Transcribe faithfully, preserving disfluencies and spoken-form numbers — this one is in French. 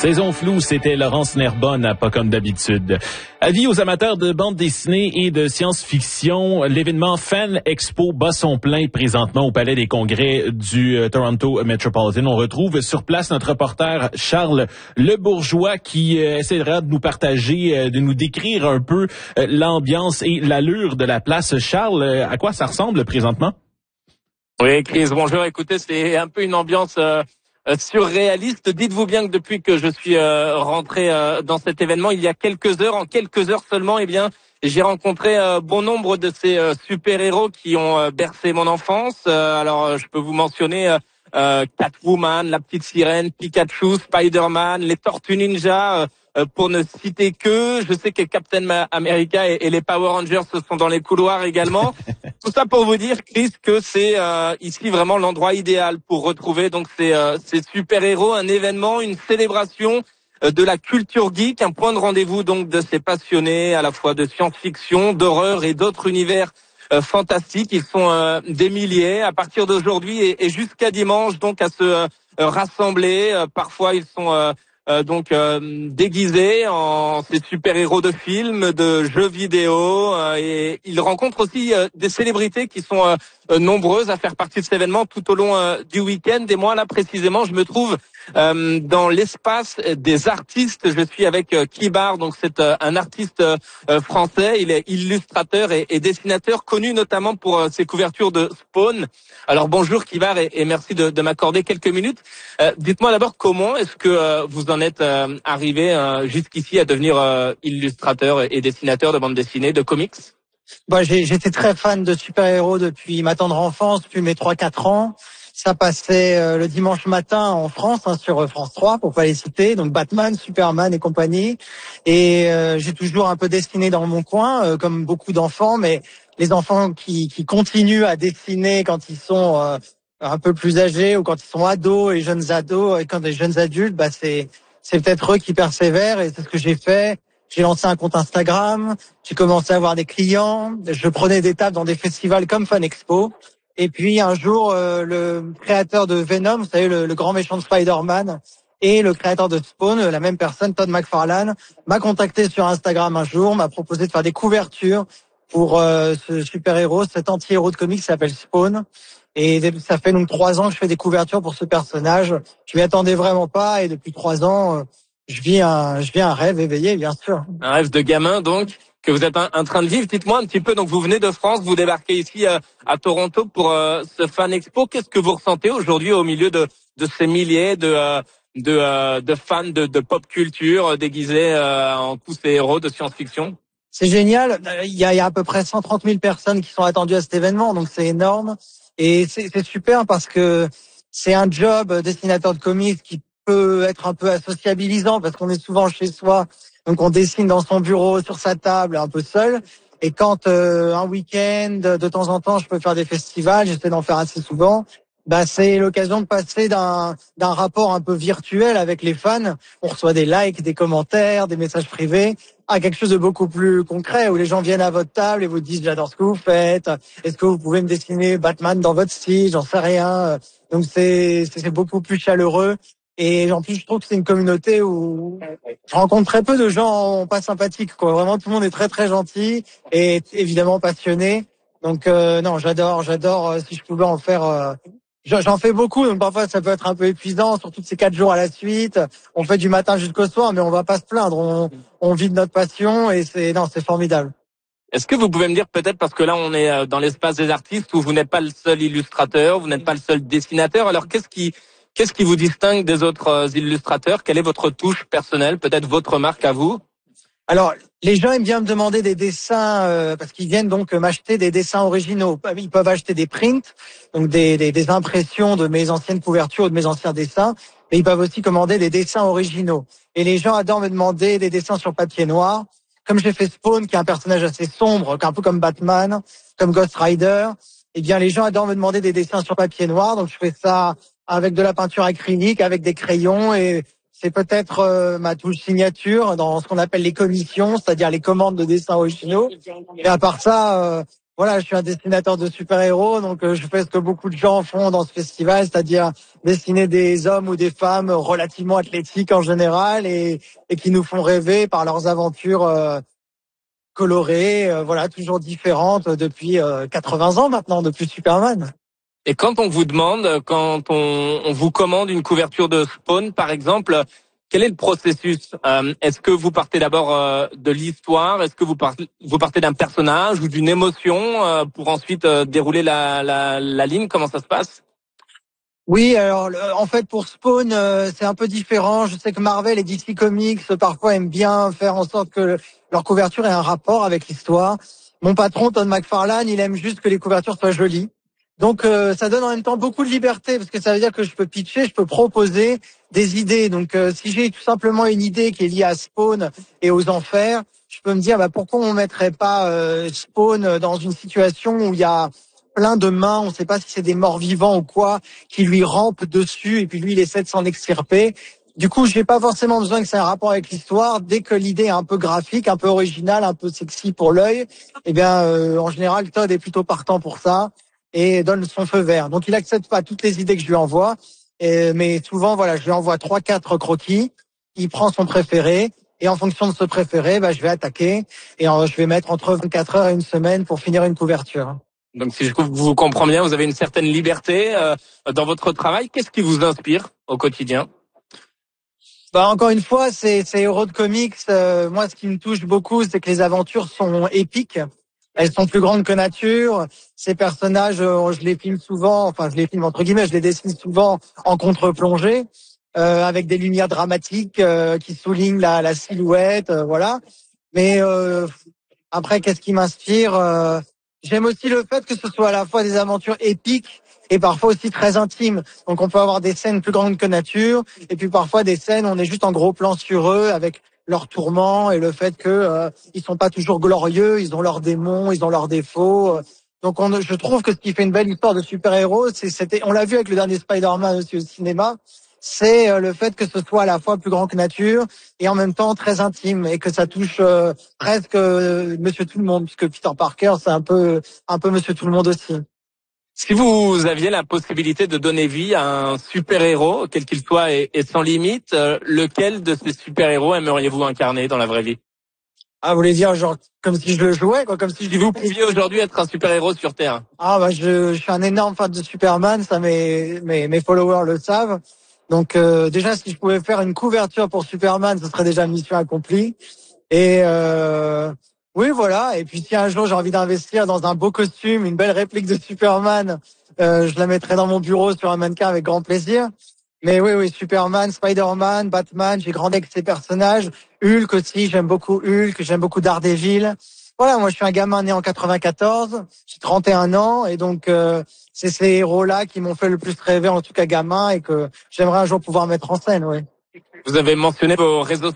Saison floue, c'était Laurence Nerbonne, pas comme d'habitude. Avis aux amateurs de bande dessinée et de science-fiction, l'événement Fan Expo bat son plein présentement au Palais des Congrès du euh, Toronto Metropolitan. On retrouve sur place notre reporter Charles Lebourgeois qui euh, essaiera de nous partager, euh, de nous décrire un peu euh, l'ambiance et l'allure de la place. Charles, euh, à quoi ça ressemble présentement? Oui, Chris, bonjour. Écoutez, c'est un peu une ambiance euh, surréaliste. Dites-vous bien que depuis que je suis euh, rentré euh, dans cet événement, il y a quelques heures, en quelques heures seulement, eh bien, j'ai rencontré euh, bon nombre de ces euh, super-héros qui ont euh, bercé mon enfance. Euh, alors, je peux vous mentionner euh, euh, Catwoman, la petite sirène, Pikachu, Spider-Man, les Tortues Ninja, euh, pour ne citer que. Je sais que Captain America et, et les Power Rangers sont dans les couloirs également. Tout ça pour vous dire, Chris, que c'est euh, ici vraiment l'endroit idéal pour retrouver donc ces, euh, ces super-héros, un événement, une célébration euh, de la culture geek, un point de rendez-vous donc de ces passionnés à la fois de science-fiction, d'horreur et d'autres univers euh, fantastiques. Ils sont euh, des milliers à partir d'aujourd'hui et, et jusqu'à dimanche donc à se euh, rassembler. Euh, parfois ils sont euh, Euh, donc euh, déguisés en ces super-héros de films, de jeux vidéo, euh, et ils rencontrent aussi euh, des célébrités qui sont euh, euh, nombreuses à faire partie de cet événement tout au long euh, du week-end. Et moi là précisément, je me trouve euh, dans l'espace des artistes. Je suis avec euh, Kibar, donc c'est euh, un artiste euh, français. Il est illustrateur et, et dessinateur connu notamment pour euh, ses couvertures de Spawn. Alors bonjour Kibar et, et merci de, de m'accorder quelques minutes. Euh, dites-moi d'abord comment est-ce que euh, vous en êtes euh, arrivé euh, jusqu'ici à devenir euh, illustrateur et dessinateur de bande dessinée, de comics? Bah, j'ai, j'étais très fan de super-héros depuis ma tendre enfance, depuis mes trois quatre ans. Ça passait euh, le dimanche matin en France, hein, sur France trois, pour pas les citer. Donc Batman, Superman et compagnie. Et euh, j'ai toujours un peu dessiné dans mon coin, euh, comme beaucoup d'enfants. Mais les enfants qui, qui continuent à dessiner quand ils sont euh, un peu plus âgés ou quand ils sont ados et jeunes ados et quand des jeunes adultes, bah c'est c'est peut-être eux qui persévèrent. Et c'est ce que j'ai fait. J'ai lancé un compte Instagram, j'ai commencé à avoir des clients, je prenais des tables dans des festivals comme Fan Expo. Et puis un jour, euh, le créateur de Venom, vous savez, le, le grand méchant de Spider-Man, et le créateur de Spawn, la même personne, Todd McFarlane, m'a contacté sur Instagram un jour, m'a proposé de faire des couvertures pour euh, ce super-héros, cet anti-héros de comics qui s'appelle Spawn. Et ça fait donc trois ans que je fais des couvertures pour ce personnage. Je m'y attendais vraiment pas, et depuis trois ans... Euh, Je vis un, je vis un rêve éveillé, bien sûr. Un rêve de gamin, donc, que vous êtes en, en train de vivre. Dites-moi un petit peu, donc vous venez de France, vous débarquez ici euh, à Toronto pour euh, ce Fan Expo. Qu'est-ce que vous ressentez aujourd'hui au milieu de, de ces milliers de, euh, de, euh, de fans de, de pop culture euh, déguisés euh, en tous ces héros de science-fiction? C'est génial. Il y a, il y a à peu près cent trente mille personnes qui sont attendues à cet événement, donc c'est énorme. Et c'est, c'est super parce que c'est un job dessinateur de comics qui peut être un peu associabilisant parce qu'on est souvent chez soi, donc on dessine dans son bureau, sur sa table, un peu seul. Et quand euh, un week-end, de temps en temps, je peux faire des festivals, j'essaie d'en faire assez souvent, bah c'est l'occasion de passer d'un d'un rapport un peu virtuel avec les fans. On reçoit des likes, des commentaires, des messages privés, à quelque chose de beaucoup plus concret où les gens viennent à votre table et vous disent j'adore ce que vous faites. Est-ce que vous pouvez me dessiner Batman dans votre style? J'en sais rien. Donc c'est c'est beaucoup plus chaleureux. Et en plus, je trouve que c'est une communauté où je rencontre très peu de gens pas sympathiques, quoi. Vraiment, tout le monde est très très gentil et évidemment passionné. Donc euh, non, j'adore, j'adore. Euh, si je pouvais en faire, euh, j'en fais beaucoup. Donc parfois, ça peut être un peu épuisant, surtout ces quatre jours à la suite. On fait du matin jusqu'au soir, mais on va pas se plaindre. On, on vit de notre passion et c'est non, c'est formidable. Est-ce que vous pouvez me dire peut-être, parce que là on est dans l'espace des artistes où vous n'êtes pas le seul illustrateur, vous n'êtes pas le seul dessinateur. Alors qu'est-ce qui Qu'est-ce qui vous distingue des autres illustrateurs? Quelle est votre touche personnelle, peut-être votre marque à vous? Alors, les gens aiment bien me demander des dessins euh, parce qu'ils viennent donc m'acheter des dessins originaux. Ils peuvent acheter des prints, donc des, des, des impressions de mes anciennes couvertures ou de mes anciens dessins, mais ils peuvent aussi commander des dessins originaux. Et les gens adorent me demander des dessins sur papier noir. Comme j'ai fait Spawn, qui est un personnage assez sombre, un peu comme Batman, comme Ghost Rider, eh bien les gens adorent me demander des dessins sur papier noir, donc je fais ça avec de la peinture acrylique, avec des crayons, et c'est peut-être euh, ma touche signature dans ce qu'on appelle les commissions, c'est-à-dire les commandes de dessins originaux. Et à part ça, euh, Voilà, je suis un dessinateur de super-héros, donc euh, je fais ce que beaucoup de gens font dans ce festival, c'est-à-dire dessiner des hommes ou des femmes relativement athlétiques en général et, et qui nous font rêver par leurs aventures euh, colorées, euh, voilà, toujours différentes depuis euh, quatre-vingts ans maintenant, depuis Superman. Et quand on vous demande, quand on, on vous commande une couverture de Spawn, par exemple, quel est le processus? euh, Est-ce que vous partez d'abord euh, de l'histoire? Est-ce que vous partez, vous partez d'un personnage ou d'une émotion euh, pour ensuite euh, dérouler la, la, la ligne? Comment ça se passe? Oui, alors le- en fait pour Spawn, euh, c'est un peu différent. Je sais que Marvel et D C Comics euh, parfois aiment bien faire en sorte que le- leur couverture ait un rapport avec l'histoire. Mon patron Todd McFarlane, il aime juste que les couvertures soient jolies. Donc euh, ça donne en même temps beaucoup de liberté parce que ça veut dire que je peux pitcher, je peux proposer des idées. Donc euh, si j'ai tout simplement une idée qui est liée à Spawn et aux enfers, je peux me dire bah pourquoi on mettrait pas euh, Spawn dans une situation où il y a plein de mains, on ne sait pas si c'est des morts vivants ou quoi, qui lui rampent dessus et puis lui il essaie de s'en extirper. Du coup, j'ai pas forcément besoin que ça ait un rapport avec l'histoire. Dès que l'idée est un peu graphique, un peu originale, un peu sexy pour l'œil, eh bien, euh, en général, Todd est plutôt partant pour ça et donne son feu vert. Donc, il accepte pas toutes les idées que je lui envoie, et, mais souvent, voilà, je lui envoie trois, quatre croquis. Il prend son préféré et en fonction de ce préféré, bah, je vais attaquer et euh, je vais mettre entre vingt-quatre heures et une semaine pour finir une couverture. Donc si je vous comprends bien, vous avez une certaine liberté euh, dans votre travail. Qu'est-ce qui vous inspire au quotidien? Bah encore une fois, c'est c'est Héros de Comics. Euh, moi, ce qui me touche beaucoup, c'est que les aventures sont épiques. Elles sont plus grandes que nature. Ces personnages, euh, je les filme souvent, enfin je les filme entre guillemets, je les dessine souvent en contre-plongée, euh, avec des lumières dramatiques euh, qui soulignent la, la silhouette, euh, voilà. Mais euh, après, qu'est-ce qui m'inspire? Euh, J'aime aussi le fait que ce soit à la fois des aventures épiques et parfois aussi très intimes. Donc on peut avoir des scènes plus grandes que nature et puis parfois des scènes où on est juste en gros plan sur eux avec leurs tourments et le fait que euh, ils sont pas toujours glorieux, ils ont leurs démons, ils ont leurs défauts. Donc on, je trouve que ce qui fait une belle histoire de super-héros, c'est c'était, on l'a vu avec le dernier Spider-Man aussi au cinéma, c'est euh, le fait que ce soit à la fois plus grand que nature et en même temps très intime et que ça touche euh, presque euh, Monsieur Tout le Monde, puisque Peter Parker c'est un peu un peu Monsieur Tout le Monde aussi. Si vous aviez la possibilité de donner vie à un super-héros, quel qu'il soit et, et sans limite, euh, lequel de ces super-héros aimeriez-vous incarner dans la vraie vie? Ah, vous voulez dire genre comme si je le jouais, quoi, comme si je Si vous pouviez aujourd'hui être un super-héros sur Terre. Ah bah je, je suis un énorme fan de Superman, ça mes mes, mes followers le savent. Donc euh, déjà si je pouvais faire une couverture pour Superman, ce serait déjà une mission accomplie. Et euh, oui voilà. Et puis si un jour j'ai envie d'investir dans un beau costume, une belle réplique de Superman, euh, je la mettrai dans mon bureau sur un mannequin avec grand plaisir. Mais oui oui Superman, Spider-Man, Batman, j'ai grandi avec ces personnages. Hulk aussi, j'aime beaucoup Hulk, j'aime beaucoup Daredevil. Voilà, moi je suis un gamin né en quatre-vingt-quatorze, j'ai trente et un ans et donc euh, c'est ces héros-là qui m'ont fait le plus rêver en tout cas gamin et que j'aimerais un jour pouvoir mettre en scène, oui. Vous avez mentionné vos réseaux